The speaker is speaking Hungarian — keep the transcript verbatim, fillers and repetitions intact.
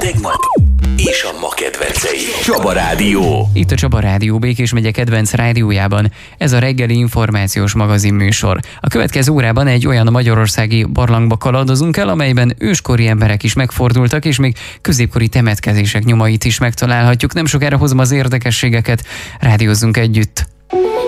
tegnap és a ma kedvencei. Csaba Rádió. Itt a Csaba Rádió, Békés megye kedvenc rádiójában. Ez a reggeli információs magazin műsor. A következő órában egy olyan magyarországi barlangba kalandozunk el, amelyben őskori emberek is megfordultak, és még középkori temetkezések nyomait is megtalálhatjuk. Nem sokára hozom az érdekességeket, rádiózzunk együtt.